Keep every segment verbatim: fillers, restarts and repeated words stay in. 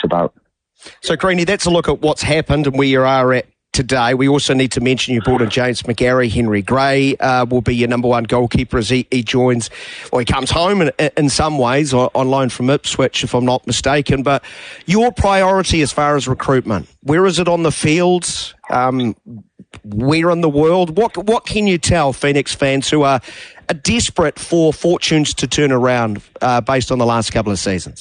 about. So, Greenie, that's a look at what's happened and where you are at today. We also need to mention you brought in James McGarry. Henry Gray uh, will be your number one goalkeeper as he, he joins, or he comes home in, in some ways on, on loan from Ipswich, if I'm not mistaken. But your priority as far as recruitment, where is it on the fields? Um, where in the world? What what can you tell Phoenix fans who are, are desperate for fortunes to turn around uh, based on the last couple of seasons?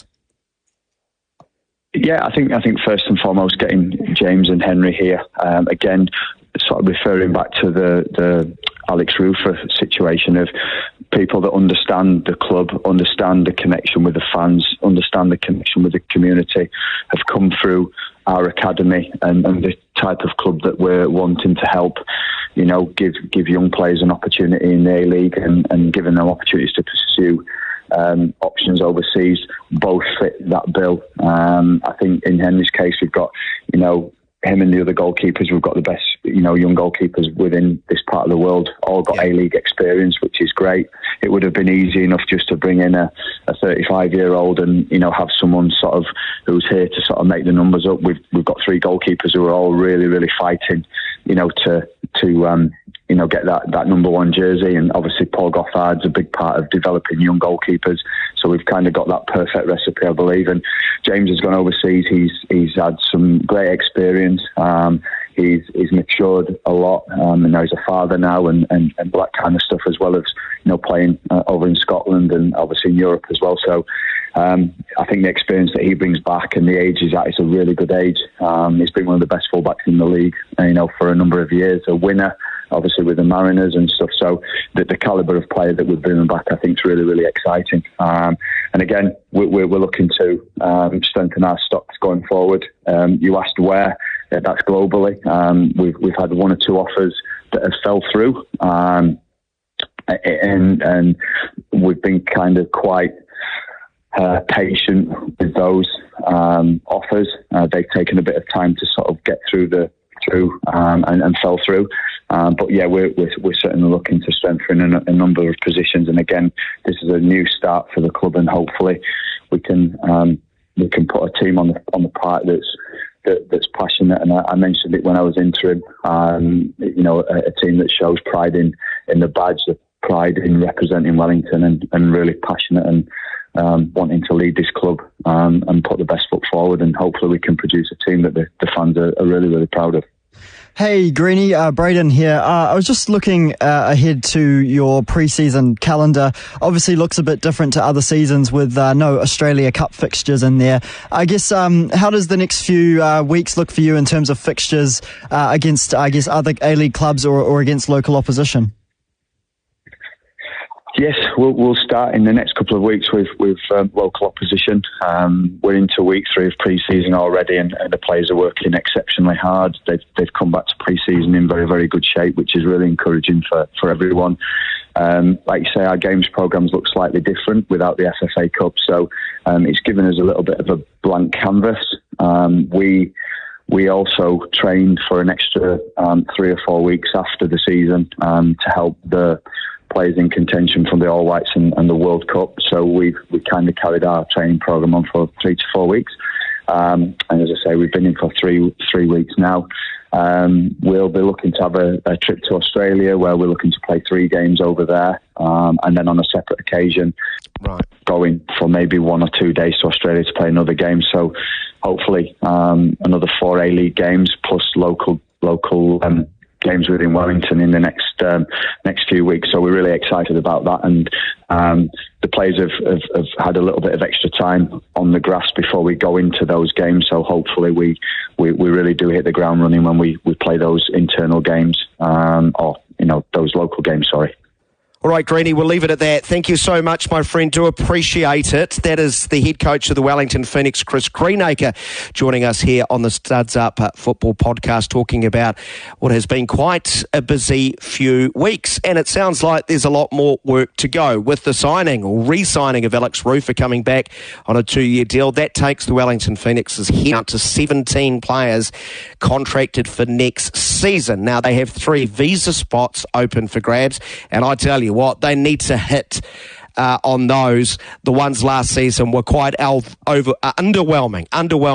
Yeah, I think I think first and foremost getting James and Henry here. Um, again, sort of referring back to the, the Alex Rufer situation of people that understand the club, understand the connection with the fans, understand the connection with the community, have come through our academy and, and the type of club that we're wanting to help, you know, give give young players an opportunity in the A-League and, and giving them opportunities to pursue Um, options overseas, both fit that bill. Um, I think in Henry's case, we've got, you know, him and the other goalkeepers, we've got the best, you know, young goalkeepers within this part of the world, all got yeah. A-League experience, which is great. It would have been easy enough just to bring in a, a thirty-five-year-old and, you know, have someone sort of who's here to sort of make the numbers up. We've we've got three goalkeepers who are all really, really fighting, you know, to, to um, you know, get that, that number one jersey. And obviously Paul Gothard's a big part of developing young goalkeepers. So we've kind of got that perfect recipe, I believe. And James has gone overseas. He's he's had some great experience. Um, he's he's matured a lot. Um, and now he's a father now and, and, and that kind of stuff, as well as, you know, playing uh, over in Scotland and obviously in Europe as well. So um, I think the experience that he brings back and the age he's at is a really good age. Um, he's been one of the best fullbacks in the league, you know, for a number of years, a winner, obviously with the Mariners and stuff. So the, the calibre of player that we're bringing back, I think, is really, really exciting. Um, and again, we're, we're looking to um, strengthen our stocks going forward. Um, you asked where, yeah, that's globally. Um, we've we've had one or two offers that have fell through, um, and and we've been kind of quite uh, patient with those um, offers. Uh, they've taken a bit of time to sort of get through the through um, and, and fell through. Um, but yeah, we're, we're we're certainly looking to strengthen a, a number of positions. And again, this is a new start for the club, and hopefully we can um, we can put a team on the on the park that's that, that's passionate. And I, I mentioned it when I was interim. Um, you know, a, a team that shows pride in in the badge, the pride in representing Wellington, and, and really passionate and um, wanting to lead this club um, and put the best foot forward. And hopefully we can produce a team that the, the fans are, are really really proud of. Hey, Greenie, uh, Braden here. Uh, I was just looking uh, ahead to your pre-season calendar. Obviously looks a bit different to other seasons with uh, no Australia Cup fixtures in there. I guess, um, how does the next few uh, weeks look for you in terms of fixtures uh, against, I guess, other A-League clubs or, or against local opposition? Yes, we'll, we'll start in the next couple of weeks with, with um, local opposition. Um, we're into week three of pre-season already, and, and the players are working exceptionally hard. They've, they've come back to pre-season in very, very good shape, which is really encouraging for, for everyone. Um, like you say, our games programmes look slightly different without the F F A Cup, so um, it's given us a little bit of a blank canvas. Um, we we also trained for an extra um, three or four weeks after the season um, to help the players in contention from the All Whites and, and the World Cup. So we've we kind of carried our training programme on for three to four weeks. Um, and as I say, we've been in for three three weeks now. Um, we'll be looking to have a, a trip to Australia where we're looking to play three games over there. Um, and then on a separate occasion, right, going for maybe one or two days to Australia to play another game. So hopefully um, another four A-League games plus local local um games within Wellington in the next um, next few weeks. So we're really excited about that. And um, the players have, have, have had a little bit of extra time on the grass before we go into those games. So hopefully we, we, we really do hit the ground running when we, we play those internal games um, or, you know, those local games, sorry. All right, Greenie, we'll leave it at that. Thank you so much, my friend. Do appreciate it. That is the head coach of the Wellington Phoenix, Chris Greenacre, joining us here on the Studs Up Football Podcast, talking about what has been quite a busy few weeks. And it sounds like there's a lot more work to go with the signing or re-signing of Alex Rufer coming back on a two-year deal. That takes the Wellington Phoenix's head up to seventeen players contracted for next season. Now, they have three visa spots open for grabs, and I tell you what, they need to hit uh, on those. The ones last season were quite al- over uh, underwhelming, underwhelming.